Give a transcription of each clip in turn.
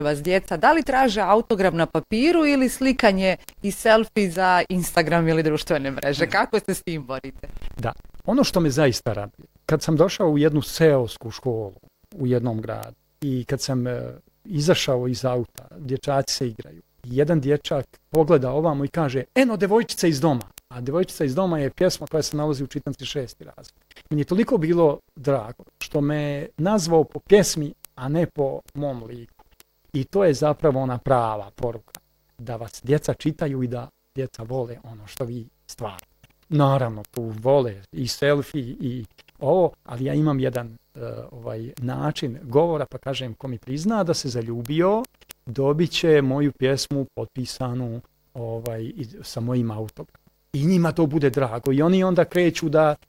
vas djeca? Da li traže autogram na papiru ili slikanje i selfie za Instagram ili društvene mreže? Kako se s tim borite? Da, ono što me zaista raduje, kad sam došao u jednu seosku školu u jednom gradu i kad sam izašao iz auta, dječaci se igraju. Jedan dječak pogleda ovamo i kaže, eno, devojčica iz doma. A devojčica iz doma je pjesma koja se nalazi u čitanci 6. razred. Meni je toliko bilo drago što me nazvao po pjesmi, a ne po mom liku. I to je zapravo ona prava poruka. Da vas djeca čitaju i da djeca vole ono što vi stvarate. Naravno, tu vole i selfie i ovo, ali ja imam jedan način govora, pa kažem, ko mi prizna da se zaljubio, dobit će moju pjesmu potpisanu sa mojim autogramom. I njima to bude drago i oni onda kreću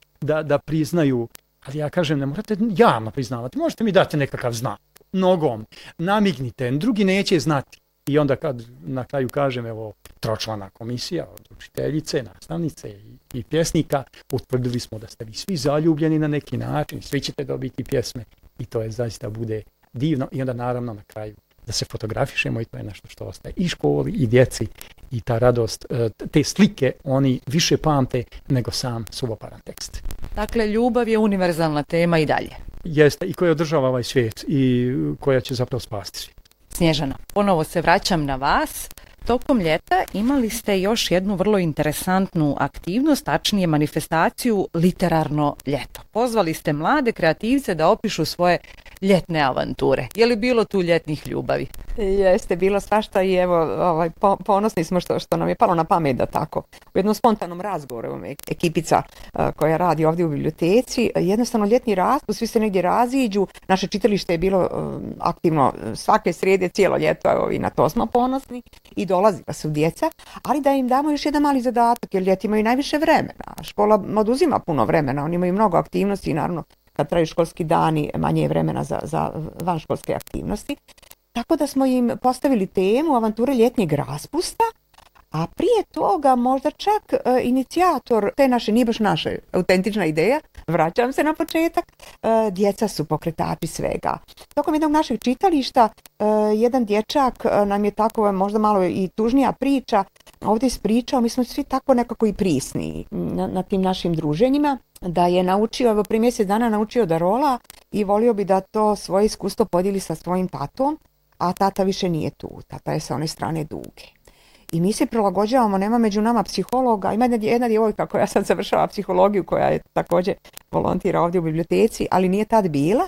da priznaju, ali ja kažem, ne morate javno priznavati, možete mi dati nekakav znak, nogom, namignite, drugi neće znati. I onda kad na kraju kažem, evo, tročlana komisija od učiteljice, nastavnice i pjesnika, utvrdili smo da ste vi svi zaljubljeni na neki način, svi ćete dobiti pjesme i to je zaista bude divno i onda naravno na kraju da se fotografišemo i to je nešto što ostaje i školi i djeci i ta radost, te slike oni više pamte nego sam suvoparan tekst. Dakle, ljubav je univerzalna tema i dalje. Jeste, i koja održava ovaj svijet i koja će zapravo spasti svijet. Snježana, ponovo se vraćam na vas. Tokom ljeta imali ste još jednu vrlo interesantnu aktivnost, tačnije manifestaciju Literarno ljeto. Pozvali ste mlade kreativce da opišu svoje ljetne avanture. Je li bilo tu ljetnih ljubavi? Jeste, bilo svašta i evo, ponosni smo što nam je palo na pamet da tako. U jednom spontanom razgovoru ekipica koja radi ovdje u biblioteci, jednostavno ljetni raspust, svi se negdje raziđu, naše čitalište je bilo aktivno svake srijede, cijelo ljeto, evo i na to smo ponosni i dolazila su djeca, ali da im damo još jedan mali zadatak, jer ljeti imaju najviše vremena. Škola oduzima puno vremena, oni imaju mnogo aktivnosti i naravno kad traju školski dani manje je vremena za vanškolske aktivnosti. Tako da smo im postavili temu avanture ljetnjeg raspusta, a prije toga možda čak inicijator te naše, nije baš naša autentična ideja, vraćam se na početak, djeca su pokretači svega. Tokom jednog našeg čitališta jedan dječak nam je tako možda malo i tužnija priča ovdje ispričao, mi smo svi tako nekako i prisni na tim našim druženjima, da je naučio, evo prije mjesec dana naučio da rola i volio bi da to svoje iskustvo podijeli sa svojim tatom, a tata više nije tu, tata je sa one strane duge. I mi se prilagođavamo, nema među nama psihologa, ima jedna djevojka koja sad završava psihologiju, koja je također volontira ovdje u biblioteci, ali nije tad bila.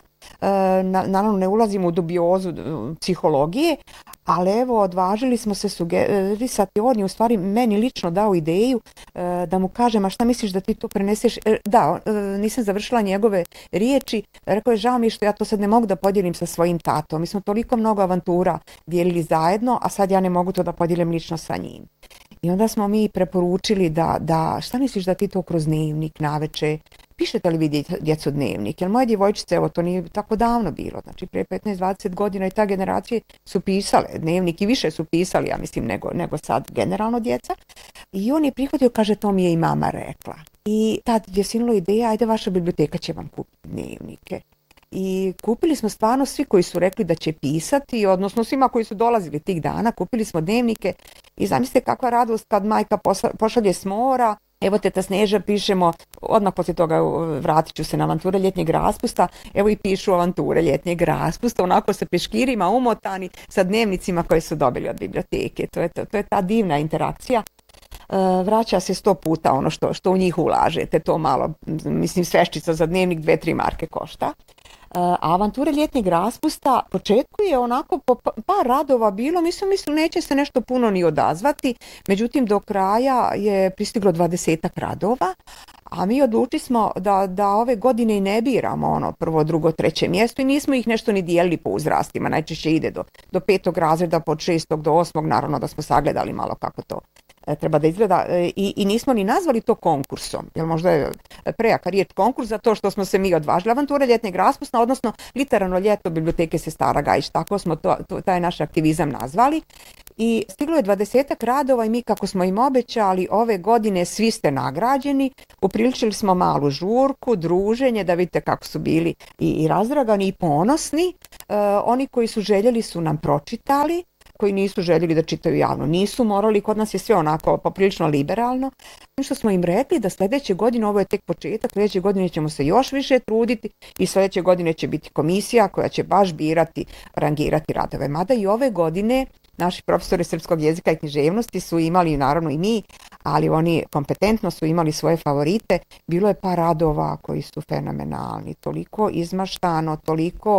Naravno ne ulazimo u dubiozu psihologije, ali evo odvažili smo se sugerisati, on je u stvari meni lično dao ideju da mu kažem, a šta misliš da ti to preneseš? Da, nisam završila njegove riječi, rekao je žao mi što ja to sad ne mogu da podijelim sa svojim tatom, mi smo toliko mnogo avantura dijelili zajedno, a sad ja ne mogu to da podijelim lično sa njim. I onda smo mi preporučili da šta misliš da ti to kroz dnevnik naveče, pišete li vi djecu dnevnik? Jer moje djevojčice, evo to nije tako davno bilo, znači prije 15-20 godina i ta generacije su pisale dnevnik i više su pisali, ja mislim, nego sad generalno djeca. I on je prihvatio, kaže, to mi je i mama rekla. I tad je sinulo ideja, ajde vaša biblioteka će vam kupiti dnevnike. I kupili smo stvarno svi koji su rekli da će pisati, odnosno svima koji su dolazili tih dana, kupili smo dnevnike i zamislite kakva radost kad majka pošalje s mora, evo teta Sneža, pišemo, odmah poslije toga vratit ću se na avanture ljetnjeg raspusta, evo i pišu avanture ljetnjeg raspusta, onako sa peškirima umotani, sa dnevnicima koje su dobili od biblioteke, to je ta divna interakcija. Vraća se 100 puta ono što u njih ulažete, to malo, mislim sveščica za dnevnik 2-3 marke košta. A avanture ljetnjeg raspusta početku je onako po par radova bilo, mislim neće se nešto puno ni odazvati, međutim do kraja je pristiglo 20 radova, a mi odlučili smo da ove godine i ne biramo ono prvo, drugo, treće mjesto i nismo ih nešto ni dijelili po uzrastima, najčešće ide do 5. razreda, od 6. do 8. naravno da smo sagledali malo kako to treba da izgleda i nismo ni nazvali to konkursom, jer možda je prejaka riječ konkurs za to što smo se mi odvažili. Avanture ljetnjeg raspusta, odnosno Literarno ljeto biblioteke Sestara Gajić, tako smo taj naš aktivizam nazvali i stiglo je 20 radova i mi kako smo im obećali ove godine svi ste nagrađeni, upriličili smo malu žurku, druženje, da vidite kako su bili i razdragani i ponosni. Oni koji su željeli su nam pročitali, koji nisu željeli da čitaju javno nisu morali, kod nas je sve onako poprilično liberalno. Što smo im rekli da sljedeće godine, ovo je tek početak, sljedeće godine ćemo se još više truditi i sljedeće godine će biti komisija koja će baš birati, rangirati radove. Mada i ove godine naši profesori srpskog jezika i književnosti su imali, naravno i mi, ali oni kompetentno su imali svoje favorite. Bilo je par radova koji su fenomenalni, toliko izmaštano, toliko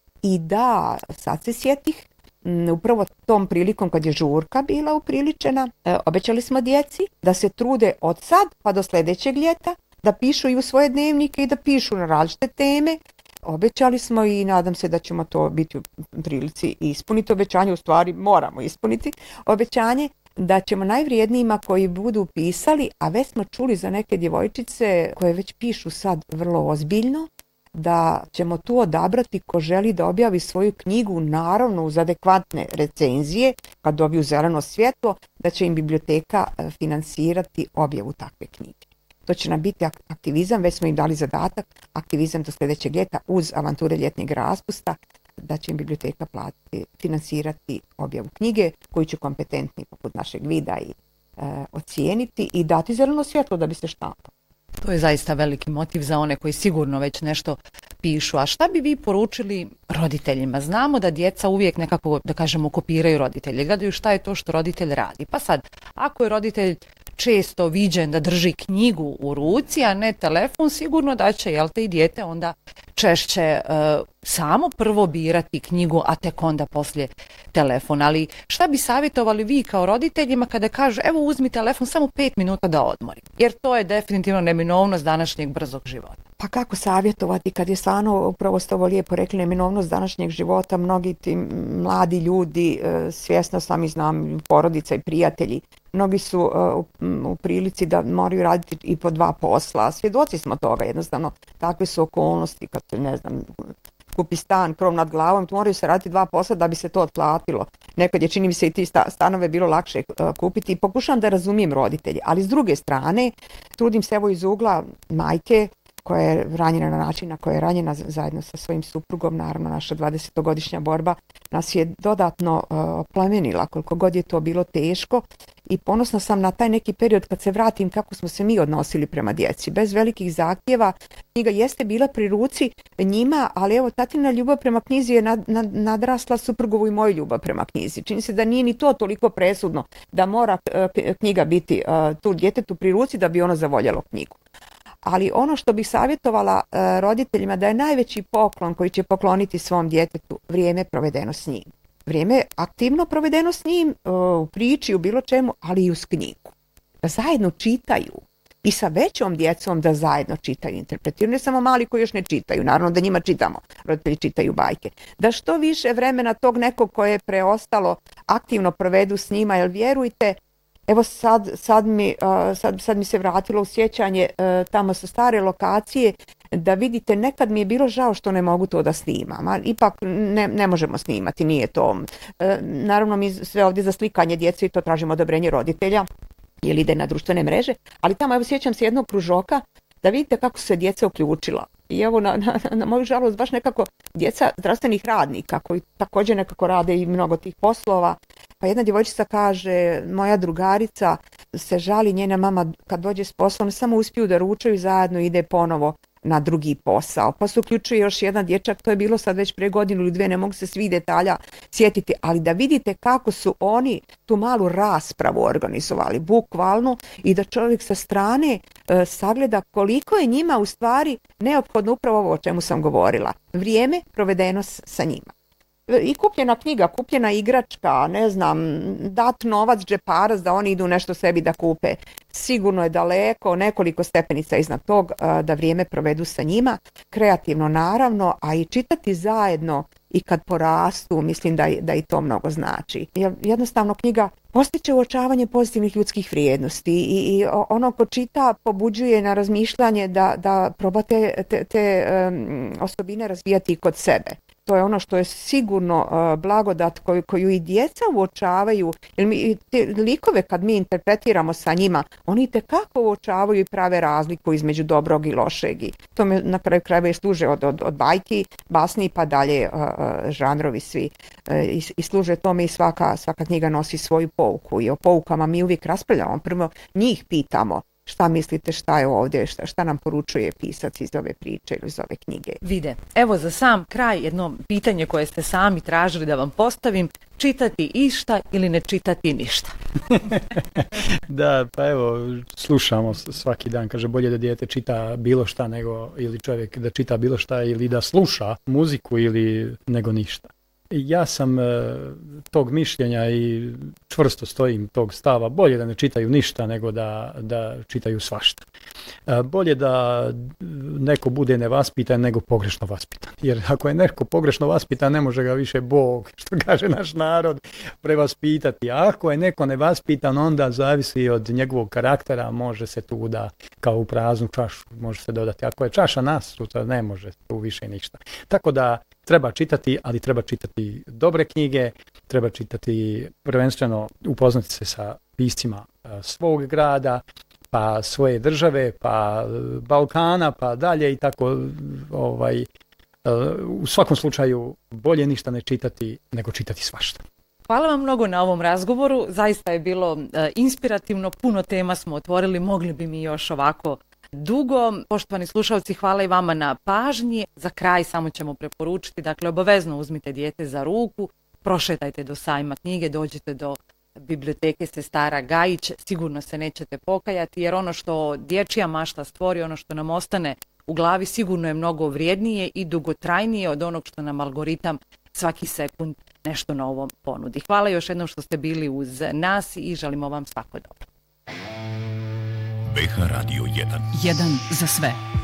i da, sad se sjetih, upravo tom prilikom kad je žurka bila upriličena, obećali smo djeci da se trude od sad pa do sljedećeg ljeta, da pišu i u svoje dnevnike i da pišu na različite teme. Obećali smo i nadam se da ćemo to biti u prilici ispuniti obećanje, u stvari moramo ispuniti obećanje da ćemo najvrijednijima koji budu pisali, a već smo čuli za neke djevojčice koje već pišu sad vrlo ozbiljno, da ćemo tu odabrati ko želi da objavi svoju knjigu, naravno uz adekvatne recenzije, kad dobiju zeleno svjetlo, da će im biblioteka finansirati objavu takve knjige. To će nam biti aktivizam, već smo im dali zadatak, aktivizam do sljedećeg ljeta uz avanture ljetnjeg raspusta, da će im biblioteka finansirati objavu knjige koju će kompetentni poput našeg vida i ocijeniti i dati zeleno svjetlo da bi se štampao. To je zaista veliki motiv za one koji sigurno već nešto pišu. A šta bi vi poručili roditeljima? Znamo da djeca uvijek nekako, da kažemo, kopiraju roditelje. Gledaju šta je to što roditelj radi. Pa sad, ako je roditelj često viđen da drži knjigu u ruci, a ne telefon, sigurno da će, jel te, i dijete onda češće samo prvo birati knjigu, a tek onda poslije telefon. Ali šta bi savjetovali vi kao roditeljima kada kažu evo uzmi telefon samo 5 minuta da odmorim? Jer to je definitivno neminovnost današnjeg brzog života. Pa kako savjetovati kad je stvarno, upravo ste ovo lijepo rekli, neminovnost današnjeg života, mnogi ti mladi ljudi, svjesno sam i znam, porodica i prijatelji, mnogi su u prilici da moraju raditi i po 2 posla. Svjedoci smo toga, jednostavno takve su okolnosti kad se, ne znam, kupi stan, krov nad glavom, tu moraju se raditi 2 posla da bi se to otplatilo. Nekad je, čini mi se, i ti stanove bilo lakše kupiti i pokušavam da razumijem roditelje, ali s druge strane trudim se evo iz ugla majke koja je ranjena na način na koji je ranjena zajedno sa svojim suprugom. Naravno, naša 20-godišnja borba nas je dodatno oplemenila, koliko god je to bilo teško, i ponosna sam na taj neki period kad se vratim kako smo se mi odnosili prema djeci. Bez velikih zahtjeva, knjiga jeste bila pri ruci njima, ali evo tatina ljubav prema knjizi je nadrasla suprugovu i moju ljubav prema knjizi. Čini se da nije ni to toliko presudno da mora knjiga biti tu djetetu pri ruci da bi ono zavoljelo knjigu. Ali ono što bih savjetovala roditeljima da je najveći poklon koji će pokloniti svom djetetu vrijeme provedeno s njim. Vrijeme aktivno provedeno s njim u priči, u bilo čemu, ali i uz knjigu. Da zajedno čitaju i sa većom djecom da zajedno čitaju, interpretiraju. Ne samo mali koji još ne čitaju, naravno da njima čitamo, roditelji čitaju bajke. Da što više vremena tog nekog koje je preostalo aktivno provedu s njima, jer vjerujte, evo sad mi se vratilo u sjećanje tamo sa stare lokacije, da vidite, nekad mi je bilo žao što ne mogu to da snimam, a ipak ne možemo snimati, nije to. Naravno mi sve ovdje za slikanje djece i to tražimo odobrenje roditelja, jer ide na društvene mreže, ali tamo evo sjećam se jednog kružoka da vidite kako su se djeca uključila. I evo na moju žalost baš nekako djeca zdravstvenih radnika koji također nekako rade i mnogo tih poslova. Pa jedna djevojčica kaže, moja drugarica se žali, njena mama kad dođe s posla, ne samo uspiju da ručaju zajedno, ide ponovo na drugi posao. Pa se uključuje još jedan dječak, to je bilo sad već pre 1 ili 2, ne mogu se svih detalja sjetiti, ali da vidite kako su oni tu malu raspravu organizovali, bukvalno, i da čovjek sa strane sagleda koliko je njima u stvari neophodno upravo ovo o čemu sam govorila. Vrijeme provedeno sa njima. I kupljena knjiga, kupljena igračka, ne znam, dat novac, džeparac da oni idu nešto sebi da kupe. Sigurno je daleko, nekoliko stepenica iznad tog, da vrijeme provedu sa njima, kreativno naravno, a i čitati zajedno i kad porastu, mislim da i to mnogo znači. Jednostavno knjiga postiče uočavanje pozitivnih ljudskih vrijednosti i ono ko čita pobuđuje na razmišljanje da probate te osobine razvijati kod sebe. to je ono što je sigurno blagodat koju i djeca uočavaju, jer mi te likove kad mi interpretiramo sa njima, oni itekako uočavaju i prave razliku između dobrog i lošeg. I to me na kraju krajeva i služe od bajki, basni pa dalje žanrovi svi. I služe tome i svaka knjiga nosi svoju pouku i o poukama mi uvijek raspravljamo. Prvo njih pitamo šta mislite, šta je ovdje, šta nam poručuje pisac iz ove priče ili iz ove knjige. Vide, evo za sam kraj jedno pitanje koje ste sami tražili da vam postavim, čitati išta ili ne čitati ništa? Da, pa evo, slušamo svaki dan, kaže bolje da dijete čita bilo šta nego, ili čovjek da čita bilo šta ili da sluša muziku ili nego ništa. Ja sam tog mišljenja i čvrsto stojim tog stava, bolje da ne čitaju ništa nego da čitaju svašta. Bolje da neko bude nevaspitan nego pogrešno vaspitan. Jer ako je neko pogrešno vaspitan, ne može ga više Bog, što kaže naš narod, prevaspitati. A ako je neko nevaspitan, onda zavisi od njegovog karaktera, može se tu da, kao u praznu čašu, može se dodati. Ako je čaša nasuta, ne može tu više ništa. Tako da treba čitati, ali treba čitati dobre knjige, treba čitati prvenstveno upoznati se sa piscima svog grada, pa svoje države, pa Balkana, pa dalje i tako. U svakom slučaju bolje ništa ne čitati nego čitati svašta. Hvala vam mnogo na ovom razgovoru, zaista je bilo inspirativno, puno tema smo otvorili, mogli bi mi još ovako dugo. Poštovani slušalci, hvala i vama na pažnji. Za kraj samo ćemo preporučiti, dakle obavezno uzmite dijete za ruku, prošetajte do sajma knjige, dođite do biblioteke Sestara Gajić, sigurno se nećete pokajati, jer ono što dječja mašta stvori, ono što nam ostane u glavi sigurno je mnogo vrijednije i dugotrajnije od onog što nam algoritam svaki sekund nešto novo ponudi. Hvala još jednom što ste bili uz nas i želimo vam svako dobro. BH Radio 1. 1 za sve.